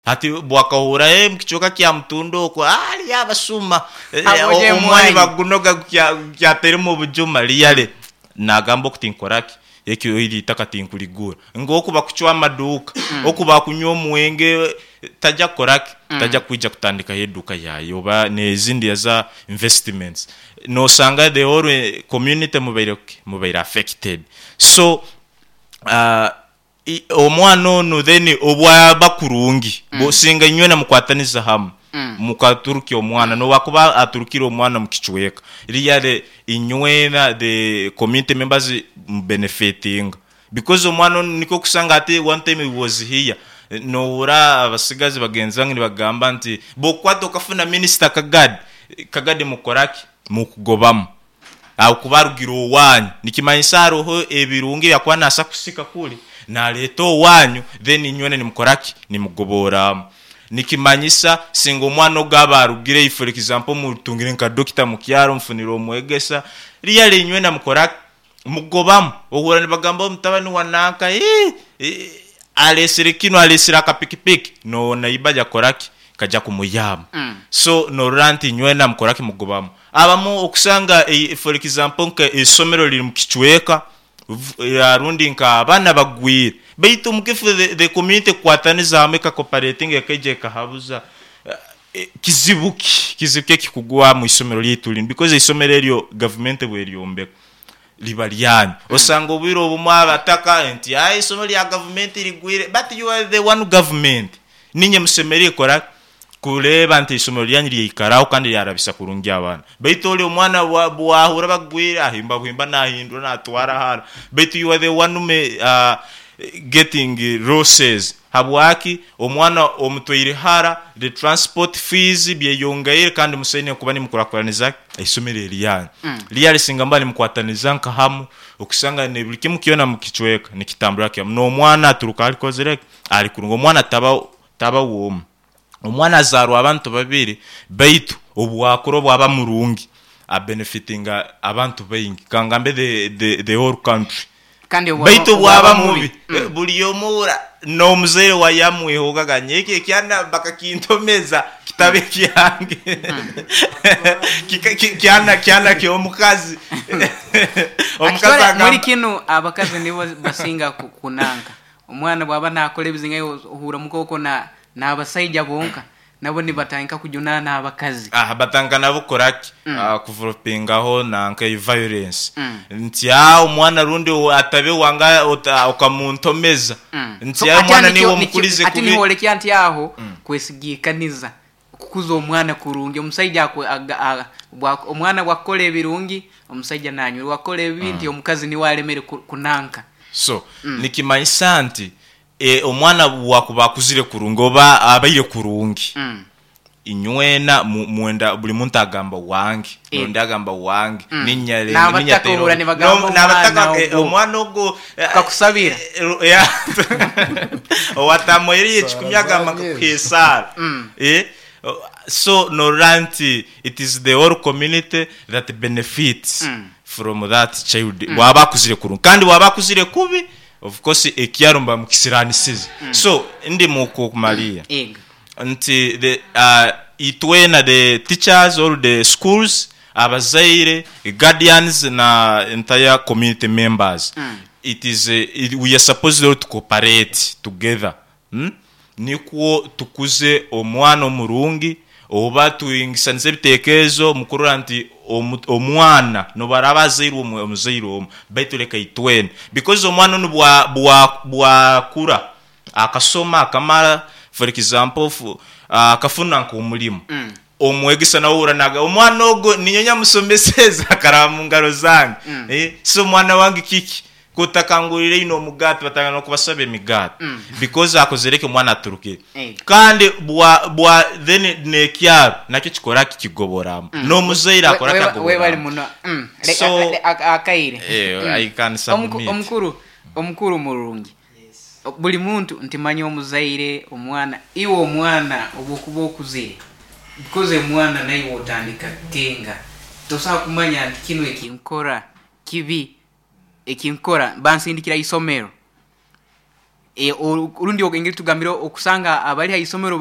hati bwakahura mkichoka kya mtundo kwa ali yabasuma Aboje omwani bagunoga kya terimo bujuma liyale nagambo kutinkoraki ekyo ili takatinkuligura ngokuba kuchwa maduka okuba kunywa mwenge tajja koraki tajja kuija kutandika yeduka yayo oba nezindi za investments no sanga the whole community mubaire affected. So omwana ono then obwa bakurungi bosinga nywena mukwataniza hamu mukaturuki omwana no wakuba aturukira omwana mukichweka liyale inywena the community members benefiting because omwana niko kusanga ati one time he was here no ura abasigazi bagenzangi bagamba nti bokwato kafuna minister kagade mukoraki mukugobamu au kubarugiro wanyu nikimanyisa roho ebirungi yakwana asa kusika kuli na leto wanyu then inywene nimukoraki nimugobora nikimanyisa singo mwana gabarugire for example mutungire nka doctor mukyaro mfuniro mwegesa liyale inywena mukoraki mugobamu ohura nibagamba mutabani wanaka alesirikino alesira kapikipiki no naibaja koraki kaja kumuyama so no ranti nywena mukoraki mugobamu abamu okusanga for example nka isomero liri mukichweka yarundi nka abana bagwire baitu mukifu the community kwataniza ameka cooperating ekeje kahabuza kizibuke kikugwa mu isomero lituli because isomero elyo government bweryombeka libaliani osanga obwiro obumwa bataka enti isomero ya government ligwire but you are the one government ninye musemeri kora kuleba nti isomero lyanyu liyikarao kandi lyarabisa kurungi abana baitu ole omwana bwahura bagwire ahimba nahindura natwara hara baitu you are the one getting roses habwaki omwana omutwire hara the transport fees byeyongaire kandi musene kuba ni mukurakoraniza isomero lyanyu liyali singambali mukwataniza nka hamu okusanga ne buli kimu kiona mukichweka nikitambura kya no omwana aturuka alikozereka ali kurungo omwana taba womu omwana azarwa abantu babiri baitu obwakoro bwaba murungi a benefiting abantu bayingi kangambe the whole country kandi baitu bwaba mubi buli yomura no muzere wa yamwe hogaganye iki kyana bakakintomeza kitabe kyange kyana kyo mukazi muri kino abakazi nibo basinga kunanga omwana bwaba nakole bizinga uhura mukoko n'abasajja bonka nabo ni batanka kujuna n'abakazi batanga nabo koraki kuvropingaho nanka violence nti omwana rundi atabe wanga okamuntomeza nti omwana niwo mukulize kubi ati ni holeki anti aho kwesigikaniza kukuza omwana kurungi omusajja omwana wakole birungi omusajja nanyu wakole ebinti omukazi ni walemere kunanka so nikimanyisa nti omwana wakuba kuzire kurungo ba abaire kurungi inywena mwenda buli muntu agamba wangi nonde agamba wangi ninyale ninyatero nabataka omwana ogo kakusabira watamoyeri echikumyagamba kwesara so no ranti it is the whole community that benefits from that child waba kuzire kurungi kandi waba kuzire kubi of course ekyarumba mukisiranisize so ndi mukumalia nti the itwena the teachers or the schools abazaire guardians na entire community members it is we are supposed to cooperate together nikuo tukuze omwana omurungi oba tuingisanze bitekezo mukurura nti omwana no barabazaire omuzaire baituleka itwene because omwana no bwa kura akasoma akamara for example akafuna nkomulimo omwegisa na uranaga omwana ogo ninyonya musomeseza karamu ngaro zange so mwana wangi kiki kutakangurire ino mugati batanga no kubasabe migati because akozereke mwana aturuke kandi bwa then ne kyaro nakyo kikora kikigobora no muzaira akora kagobora we bali muno akaire I can submit omukuru murungi buli muntu ntimanyo omuzaire omwana iwe omwana obukuba okuzire because omwana nayo otandika tenga tosa kumanya nti kino ekinkora kibi ekinkora bansindikira isomero olundi engeri tugambira okusanga abali ha isomero